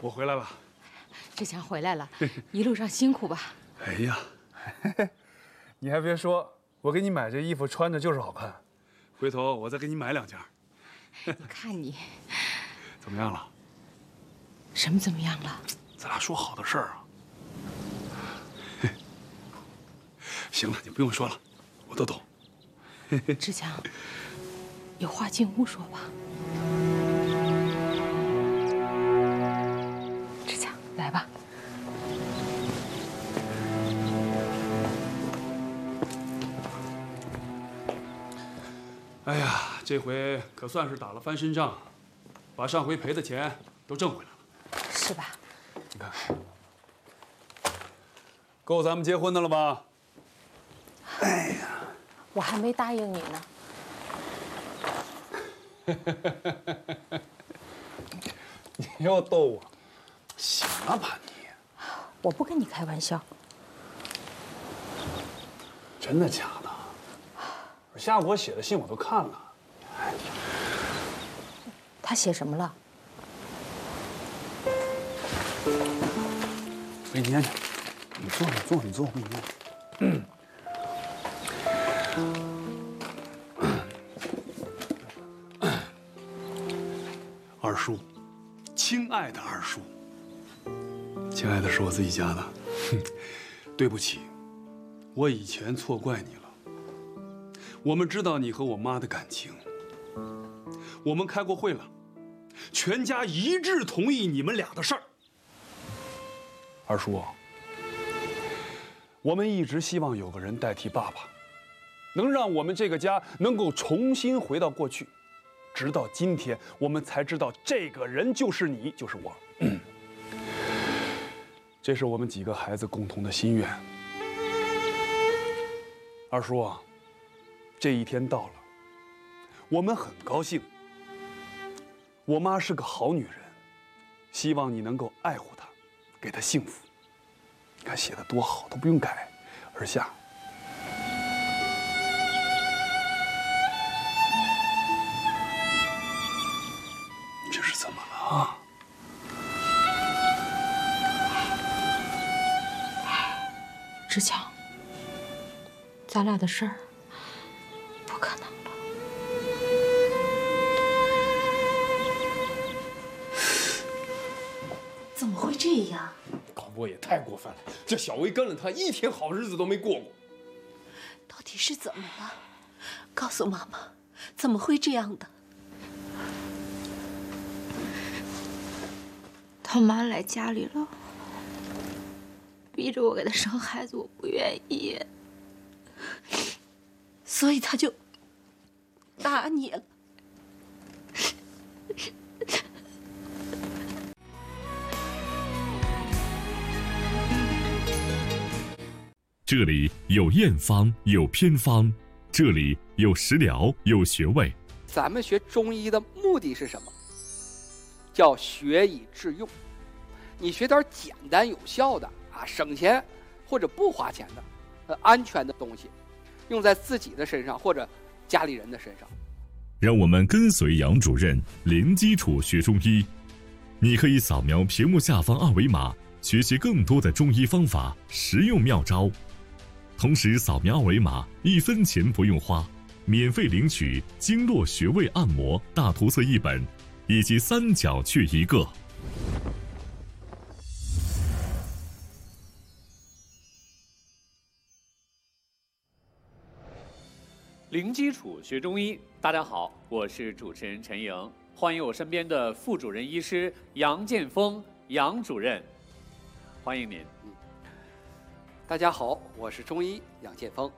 我回来了。 志强回来了，一路上辛苦吧？ 哎呀，你还别说，我给你买这衣服穿着就是好看，回头我再给你买2件。 你看你怎么样了？ 什么怎么样了？ 咱俩说好的事儿啊。行了，你不用说了，我都懂。 志强，有话进屋说吧。志强，来吧。 哎呀，这回可算是打了翻身仗，把上回赔的钱都挣回来了。 是吧？ 你看，够咱们结婚的了吧？哎呀， 我还没答应你呢。 你又逗我，行了吧你？ 我不跟你开玩笑。 真的假的？夏果写的信我都看了。 他写什么了？ 我给你念去。你坐，我给你念。二叔，亲爱的二叔，亲爱的是我自己加的，对不起，我以前错怪你了。我们知道你和我妈的感情，我们开过会了，全家一致同意你们俩的事儿。二叔，我们一直希望有个人代替爸爸，能让我们这个家能够重新回到过去。直到今天，我们才知道这个人就是你，就是我。这是我们几个孩子共同的心愿。二叔啊，这一天到了，我们很高兴。我妈是个好女人，希望你能够爱护她，给她幸福。你看写的多好，都不用改。尔夏，这是怎么了啊？ 志强，咱俩的事儿不可能了。 怎么会这样？ 高波也太过分了，这小薇跟了他一天好日子都没过过。 到底是怎么了？告诉妈妈，怎么会这样的？ 他妈来家里了，逼着我给他生孩子，我不愿意， 所以他就打你了。 这里有验方，有偏方，这里有食疗，有穴位。 咱们学中医的目的是什么？叫学以致用。你学点简单有效的啊，省钱或者不花钱的，安全的东西，用在自己的身上或者家里人的身上。 让我们跟随杨主任零基础学中医。你可以扫描屏幕下方二维码，学习更多的中医方法、实用妙招。同时扫描二维码，1分钱不用花，免费领取经络穴位按摩大图册1本，以及3角穴1个。 零基础学中医，大家好，我是主持人陈莹，欢迎我身边的副主任医师杨建峰杨主任，欢迎您。 大家好，我是中医杨建峰。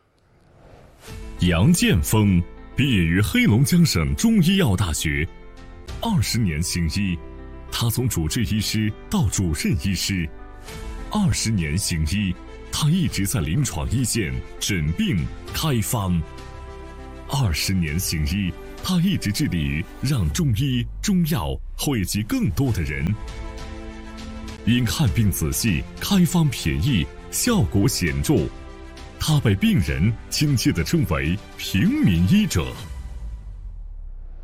杨建峰毕业于黑龙江省中医药大学，20年行医，他从主治医师到主任医师，20年行医，他一直在临床一线诊病开方。20年行医，他一直致力于让中医中药惠及更多的人。因看病仔细，开方便宜，效果显著，他被病人亲切地称为平民医者。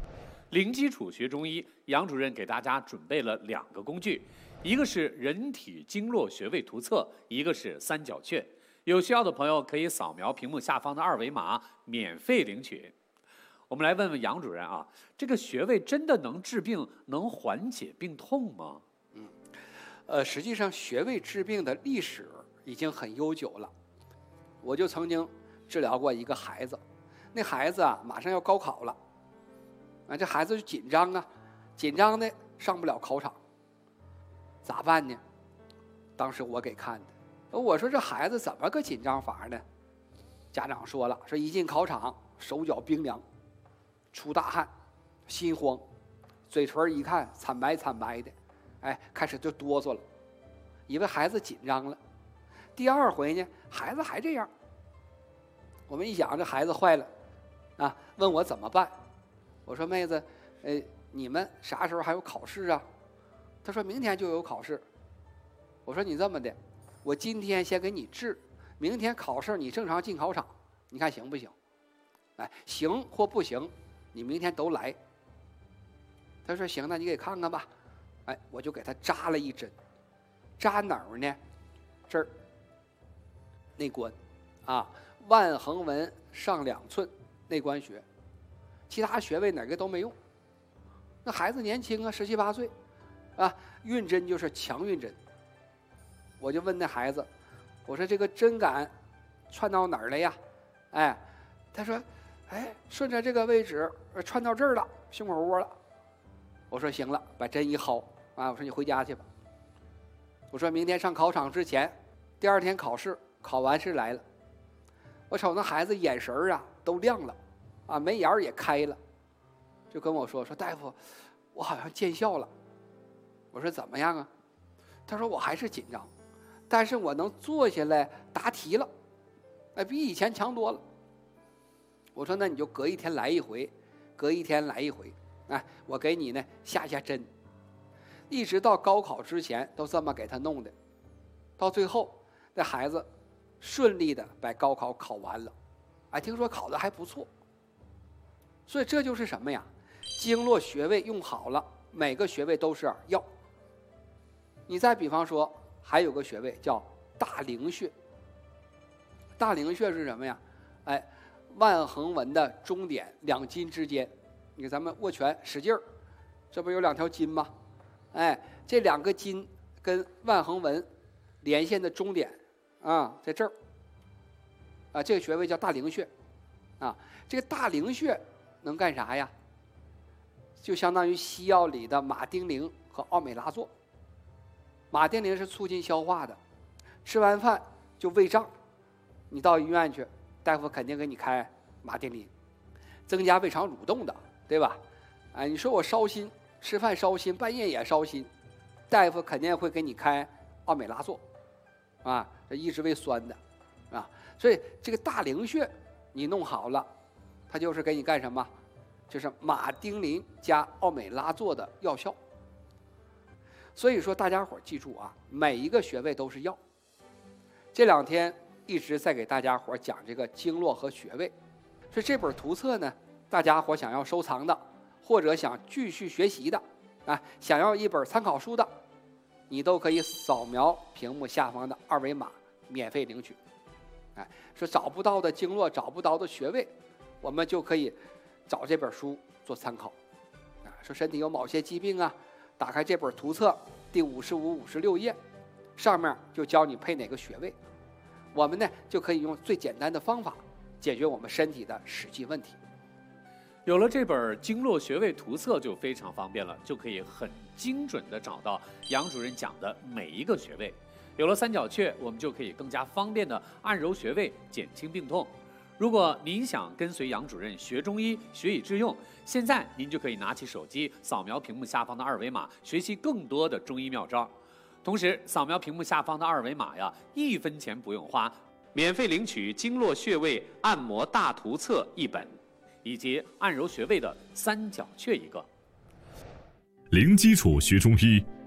零基础学中医，杨主任给大家准备了2个工具，一个是人体经络穴位图册，一个是三角穴。有需要的朋友可以扫描屏幕下方的2维码，免费领取。我们来问问杨主任啊，这个穴位真的能治病，能缓解病痛吗？ 实际上穴位治病的历史已经很悠久了。我就曾经治疗过一个孩子，那孩子啊马上要高考了，这孩子就紧张啊，紧张的上不了考场，咋办呢？当时我给看的，我说这孩子怎么个紧张法呢？家长说了，说一进考场手脚冰凉，出大汗，心慌，嘴唇一看惨白惨白的，开始就哆嗦了，以为孩子紧张了。第2回呢，孩子还这样。我们一想这孩子坏了，问我怎么办？我说妹子，你们啥时候还有考试啊？他说明天就有考试。我说你这么的，我今天先给你治，明天考试你正常进考场，你看行不行？行或不行，你明天都来。他说行，那你给看看吧。我就给他扎了一针，扎哪儿呢？这儿，内关，腕横纹上2寸，内关穴，其他穴位哪个都没用。那孩子年轻啊，17、18岁，运针就是强运针。我就问那孩子，我说这个针感串到哪儿了呀？他说，顺着这个位置串到这儿了，胸口窝了。我说行了，把针一薅，我说你回家去吧。我说明天上考场之前，第2天考试，考完试来了，我瞅那孩子眼神都亮了，眉眼也开了，就跟我说大夫，我好像见效了。我说怎么样啊？他说我还是紧张，但是我能坐下来答题了，比以前强多了。我说那你就隔1天来一回，隔1天来一回，我给你呢下针，一直到高考之前都这么给他弄的，到最后那孩子顺利的把高考考完了，听说考得还不错。所以这就是什么呀？经络穴位用好了，每个穴位都是药。你再比方说，还有个穴位叫大陵穴。大陵穴是什么呀？腕横纹的中点2筋之间，你看咱们握拳使劲儿，这不有2条筋吗？这2个筋跟腕横纹连线的中点在这儿，这个穴位叫大陵穴。这个大陵穴能干啥呀？就相当于西药里的马丁啉和奥美拉唑。马丁啉是促进消化的，吃完饭就胃胀，你到医院去，大夫肯定给你开马丁啉，增加胃肠蠕动的，对吧？你说我烧心，吃饭烧心，半夜也烧心，大夫肯定会给你开奥美拉唑，这抑制胃酸的，所以这个大陵穴你弄好了，它就是给你干什么？就是马丁啉加奥美拉唑的药效。所以说大家伙记住每一个穴位都是药。这2天一直在给大家伙讲这个经络和穴位，所以这本图册呢，大家伙想要收藏的，或者想继续学习的，想要一本参考书的，你都可以扫描屏幕下方的2维码，免费领取。说找不到的经络，找不到的穴位，我们就可以找这本书做参考。说身体有某些疾病打开这本图册第55、56页，上面就教你配哪个穴位，我们呢就可以用最简单的方法解决我们身体的实际问题。 有了这本经络穴位图册就非常方便了，就可以很精准地找到杨主任讲的每一个穴位。有了三角穴，我们就可以更加方便地按揉穴位，减轻病痛。如果您想跟随杨主任学中医，学以致用，现在您就可以拿起手机，扫描屏幕下方的2维码，学习更多的中医妙招。同时，扫描屏幕下方的2维码1分钱不用花，免费领取经络穴位按摩大图册1本，以及按揉穴位的三角穴1个。 零基础学中医，